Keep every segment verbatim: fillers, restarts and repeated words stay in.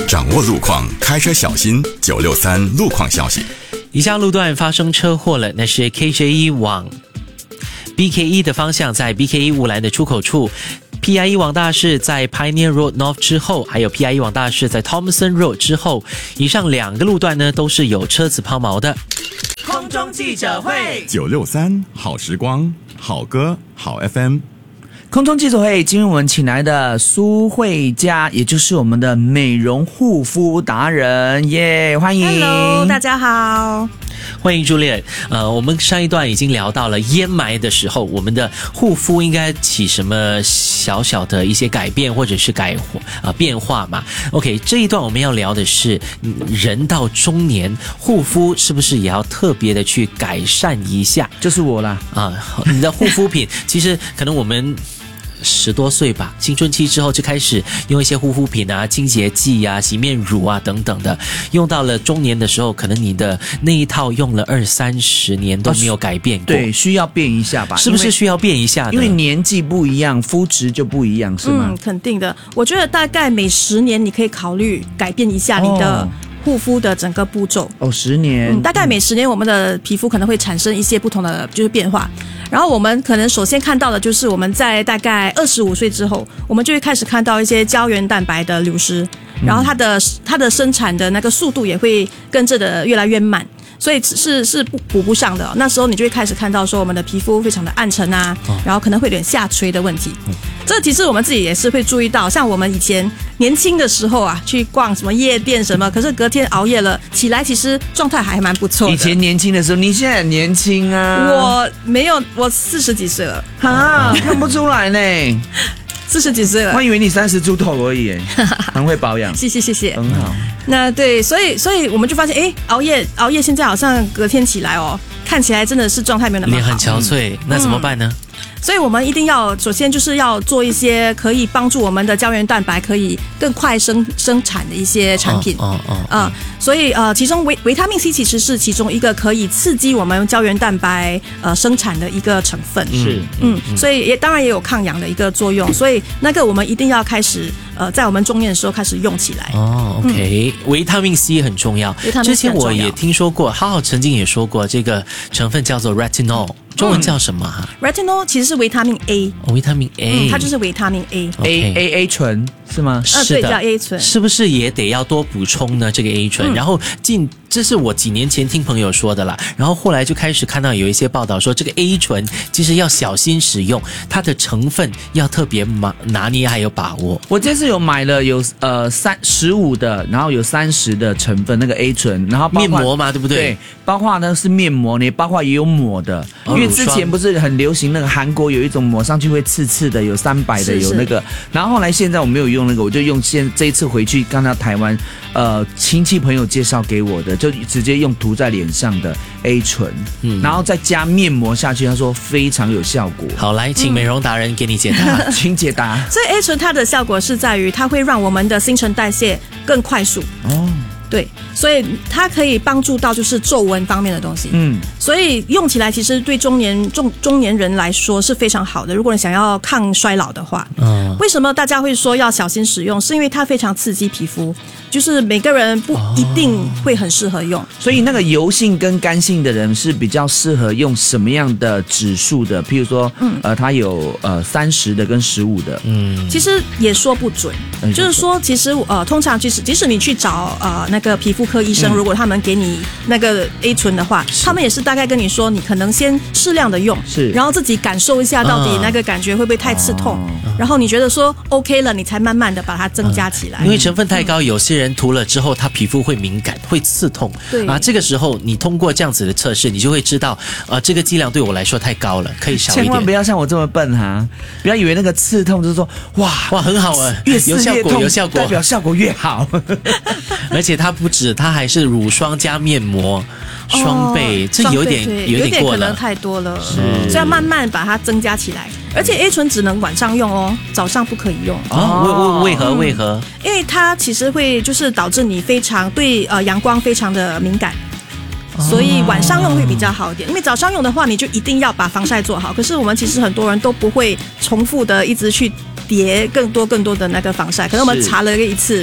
掌握路况，开车小心。九六三路况消息。 以下路段发生车祸了，那是 K J 一 往 B K 一 的方向，在 B K 一 乌兰的出口处。P I 一 往大士在 Pioneer Road North 之后，还有 P I 一 往大士在 Thompson Road 之后，以上两个路段呢都是有车子抛锚的。 空中记者会， 九六三好时光，好歌好 F M。 空中记者会，今天我们请来的苏慧佳，也就是我们的美容护肤达人，耶、yeah, 欢迎 Hello 大家好， 欢迎 Juliet。 呃，我们上一段已经聊到了烟霾的时候，我们的护肤应该起什么小小的一些改变或者是改呃变化嘛。 OK， 这一段我们要聊的是人到中年护肤是不是也要特别的去改善一下， 就是我啦啊，你的护肤品其实可能我们十多岁吧，青春期之后就开始用一些护肤品啊、清洁剂啊、洗面乳啊等等的，用到了中年的时候，可能你的那一套用了二三十年都没有改变过， 对，需要变一下吧？ 是不是需要变一下的？ 因为年纪不一样，肤质就不一样，是吗？ 嗯，肯定的。我觉得大概每十年你可以考虑改变一下你的、哦护肤的整个步骤哦，十年、 嗯，大概每十年我们的皮肤可能会产生一些不同的就是变化，然后我们可能首先看到的就是我们在大概二十五岁之后，我们就会开始看到一些胶原蛋白的流失，然后它的它的生产的那个速度也会跟着的越来越慢。所以是是不补不上的、哦，那时候你就会开始看到说我们的皮肤非常的暗沉啊，哦、然后可能会有点下垂的问题。嗯、这其实我们自己也是会注意到，像我们以前年轻的时候啊，去逛什么夜店什么，可是隔天熬夜了起来，其实状态还蛮不错的。 以前年轻的时候，你现在很年轻啊。 我没有，我四十几岁了啊，看不出来呢。 四十几岁了， 我以为你三十出头而已，很会保养。 谢谢谢谢， 很好。 那对，所以所以我们就发现，哎，熬夜熬夜，现在好像隔天起来哦，看起来真的是状态没有那么好， 脸很憔悴，嗯、那怎么办呢？ 所以我们一定要首先就是要做一些可以帮助我们的胶原蛋白可以更快生生产的一些产品。 哦哦哦。 呃，所以呃，其中维维他命 C 其实是其中一个可以刺激我们胶原蛋白呃生产的一个成分。 是， 嗯，嗯所以也当然也有抗氧的一个作用。所以那个我们一定要开始呃，在我们中年的时候开始用起来。 哦 ，OK，、嗯、维他命 C 很重要。 维他命 C 很重要。 之前我也听说过，浩浩曾经也说过，这个成分叫做 retinol。中文叫什么、啊嗯、？Retinol 其实是维他命 A，、 哦、维他命 A，、 嗯、它就是维他命 A。A A A 醇是吗？ 呃，对，叫 A 醇。 是不是也得要多补充呢？这个 A 醇，嗯、然后近这是我几年前听朋友说的啦，然后后来就开始看到有一些报道说，这个 A 醇其实要小心使用，它的成分要特别拿捏还有把握。 我这次有买了有呃三十五的，然后有三十的成分那个 A 醇，然后包括面膜嘛，对不对？ 对，包括呢是面膜呢，包括也有抹的，哦、因为之前不是很流行那个韩国有一种抹上去会刺刺的，有三百的，有那个，然后后来现在我没有用那个，我就用现这一次回去刚到台湾，呃，亲戚朋友介绍给我的，就直接用涂在脸上的 A 醇，嗯，然后再加面膜下去，他说非常有效果。 好，来，请美容达人给你解答， 嗯、请解答。 所以 A 醇它的效果是在于它会让我们的新陈代谢更快速。哦。对，所以它可以帮助到就是皱纹方面的东西，嗯，所以用起来其实对中年中中年人来说是非常好的。如果你想要抗衰老的话，嗯，为什么大家会说要小心使用？是因为它非常刺激皮肤，就是每个人不一定会很适合用。哦、 所以那个油性跟干性的人是比较适合用什么样的指数的？譬如说，嗯，呃，它有呃三十的跟十五的，嗯， 其实也说不准，嗯、就是说其实呃，通常即使即使你去找呃那。那个皮肤科医生，如果他们给你那个 A 醇的话，他们也是大概跟你说，你可能先适量的用，是，然后自己感受一下到底那个感觉会不会太刺痛，嗯、然后你觉得说 OK 了，你才慢慢的把它增加起来。 嗯、因为成分太高，有些人涂了之后，他皮肤会敏感，会刺痛。对啊，这个时候你通过这样子的测试，你就会知道，呃，这个剂量对我来说太高了，可以少一点。 千万不要像我这么笨哈、啊，不要以为那个刺痛就是说，哇哇很好啊， 越刺越痛， 有效果， 代表效果越好， 而且它。它不止，它还是乳霜加面膜，双倍，哦、这有点有点过了， 可能太多了，所以要慢慢把它增加起来。而且 A 醇只能晚上用哦，早上不可以用。 哦，为为何为何？ 因为它其实会就是导致你非常对呃阳光非常的敏感。所以晚上用会比较好一点，因为早上用的话，你就一定要把防晒做好。可是我们其实很多人都不会重复的一直去叠更多更多的那个防晒，可能我们擦了一次。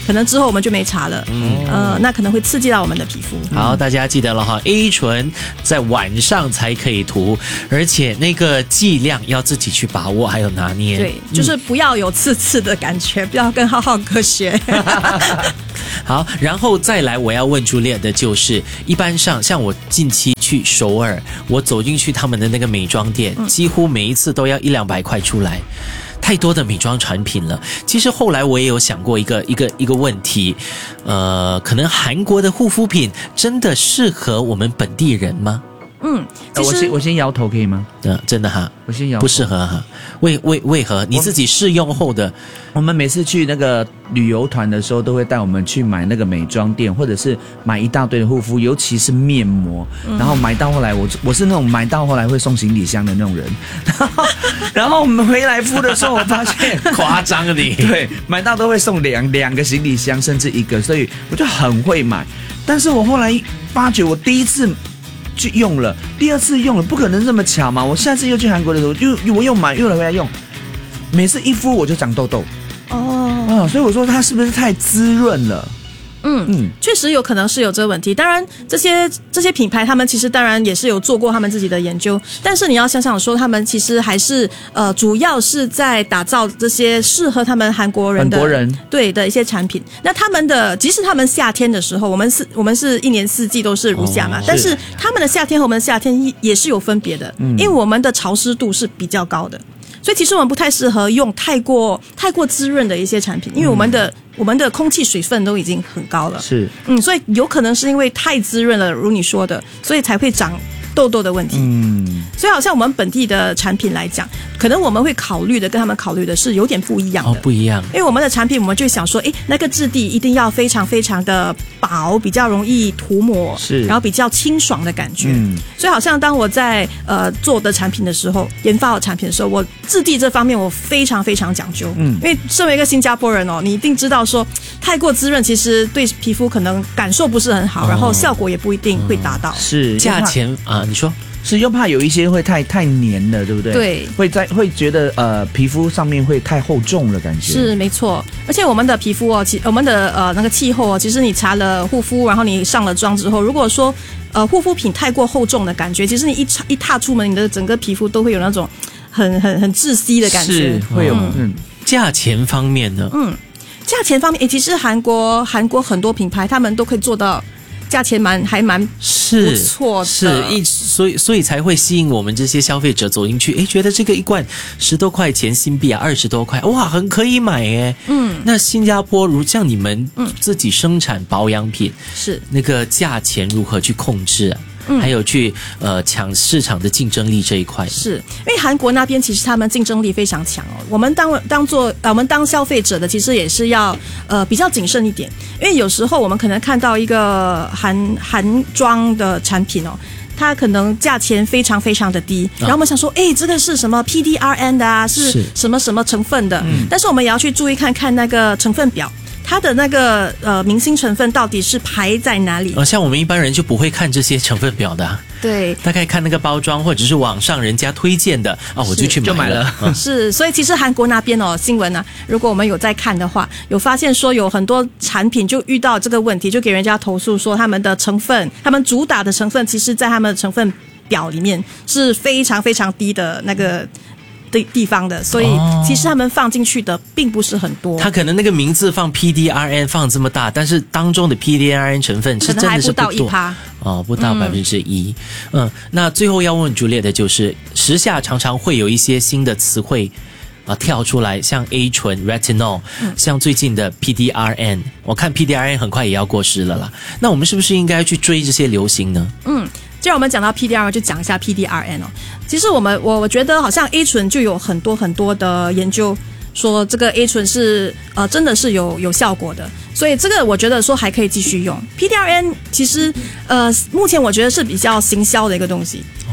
可能之后我们就没擦了，嗯，呃，那可能会刺激到我们的皮肤。 好，大家记得了哈 ，A 醇在晚上才可以涂，而且那个剂量要自己去把握，还有拿捏。 对，就是不要有刺刺的感觉，不要跟浩浩哥学。 好，然后再来我要问朱烈的就是，一般上像我近期去首尔，我走进去他们的那个美妆店，嗯、几乎每一次都要一两百块出来。太多的美妆产品了。其实后来我也有想过一个一个一个问题，呃，可能韩国的护肤品真的适合我们本地人吗？ 嗯，其实我先我先摇头可以吗？ 嗯，真的哈， 我先摇头不适合哈。为为为何？你自己试用后的？ 我们每次去那个旅游团的时候，都会带我们去买那个美妆店，或者是买一大堆的护肤，尤其是面膜。嗯、然后买到后来，我我是那种买到后来会送行李箱的那种人。然后，然后我们回来敷的时候，我发现夸张了你。 对，买到都会送两两个行李箱，甚至一个，所以我就很会买。但是我后来发觉，我第一次去用了，第二次用了，不可能这么巧嘛！我下次又去韩国的时候，又我又买，又来回来用，每次一敷我就长痘痘。哦，啊，所以我说它是不是太滋润了？ 嗯嗯，确实有可能是有这个问题。当然，这些这些品牌他们其实当然也是有做过他们自己的研究，但是你要想想说，他们其实还是呃，主要是在打造这些适合他们韩国人的韩国人对的一些产品。那他们的即使他们夏天的时候，我们是我们是一年四季都是如夏嘛，哦、但是他们的夏天和我们的夏天也是有分别的，嗯、因为我们的潮湿度是比较高的。所以其实我们不太适合用太过太过滋润的一些产品，因为我们的、嗯、我们的空气水分都已经很高了， 是， 嗯，所以有可能是因为太滋润了，如你说的，所以才会长痘痘的问题。嗯，所以好像我们本地的产品来讲，可能我们会考虑的跟他们考虑的是有点不一样的， 哦，不一样。 因为我们的产品，我们就想说，诶，那个质地一定要非常非常的薄，比较容易涂抹， 是， 然后比较清爽的感觉。嗯，所以好像当我在呃做的产品的时候，研发的产品的时候，我质地这方面我非常非常讲究。嗯，因为身为一个新加坡人哦，你一定知道说，太过滋润其实对皮肤可能感受不是很好，哦、然后效果也不一定会达到。 是， 价钱啊，你说。 是又怕有一些会太太黏了，对不对？ 对， 会在会觉得呃皮肤上面会太厚重的感觉。 是没错，而且我们的皮肤哦，其我们的呃那个气候哦，其实你擦了护肤，然后你上了妆之后，如果说呃护肤品太过厚重的感觉，其实你一一踏出门，你的整个皮肤都会有那种很很很窒息的感觉， 是会有。嗯， 嗯价钱方面呢？ 嗯，价钱方面，诶，其实韩国韩国很多品牌他们都可以做到。价钱蛮还蛮不错的， 是一所以所以才会吸引我们这些消费者走进去，诶，觉得这个一罐十多块钱新币啊，二十多块，哇，很可以买诶。嗯，那新加坡如像你们自己生产保养品， 是、嗯、 那个价钱如何去控制啊？嗯、还有去呃抢市场的竞争力这一块， 是因为韩国那边其实他们竞争力非常强哦。我们当当做呃我们当消费者的，其实也是要呃比较谨慎一点，因为有时候我们可能看到一个韩韩妆的产品哦。它可能价钱非常非常的低，然后我们想说，哎，这个是什么 P D R N 的啊，是什么什么成分的？嗯、但是我们也要去注意看看那个成分表。它的那个呃明星成分到底是排在哪里？ 呃，像我们一般人就不会看这些成分表的、啊， 对， 大概看那个包装或者是网上人家推荐的啊，我就去买了。 就买了嗯、 是，所以其实韩国那边哦新闻呢、啊，如果我们有在看的话，有发现说有很多产品就遇到这个问题，就给人家投诉说他们的成分，他们主打的成分，其实在他们的成分表里面是非常非常低的那个。的地方的，所以其实他们放进去的并不是很多。 他可能那个名字放 P D R N 放这么大，但是当中的 P D R N 成分是真的是不多， 可能还不到一趴哦，不到百分之一。嗯，那最后要问朱烈的就是，时下常常会有一些新的词汇啊跳出来，像 A 醇 Retinol，、嗯、像最近的 P D R N， 我看 P D R N 很快也要过时了啦。那我们是不是应该去追这些流行呢？ 嗯。既然我们讲到 P D R N， 就讲一下 P D R N 哦。其实我们我我觉得好像 A 醇就有很多很多的研究说这个 A 醇是呃真的是有有效果的，所以这个我觉得说还可以继续用。P D R N 其实呃目前我觉得是比较行销的一个东西，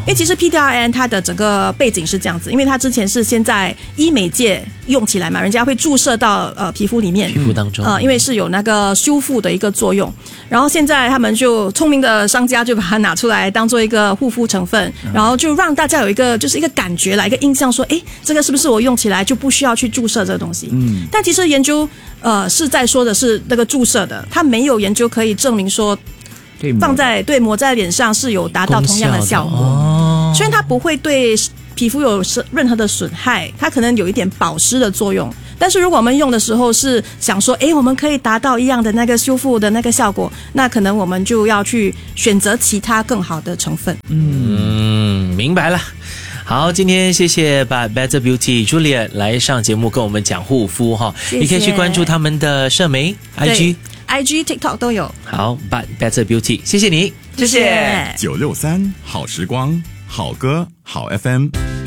因为其实 P T R N 它的整个背景是这样子，因为它之前是先在医美界用起来嘛，人家会注射到呃皮肤里面， 皮肤当中， 呃，因为是有那个修复的一个作用。然后现在他们就聪明的商家就把它拿出来当做一个护肤成分，然后就让大家有一个就是一个感觉来一个印象说，诶，这个是不是我用起来就不需要去注射这个东西？嗯，但其实研究呃是在说的是那个注射的，它没有研究可以证明说放在对抹在脸上是有达到同样的效果。哦，虽然它不会对皮肤有任何的损害，它可能有一点保湿的作用。但是如果我们用的时候是想说，诶，我们可以达到一样的那个修复的那个效果，那可能我们就要去选择其他更好的成分。 嗯，明白了。好，今天谢谢把 Better Beauty Julia 来上节目跟我们讲护肤哈， 谢谢， 你可以去关注他们的社媒 I G。I G、TikTok 都有。 好 ，But Better Beauty， 谢谢你， 谢谢。 九六三好时光，好歌好 F M。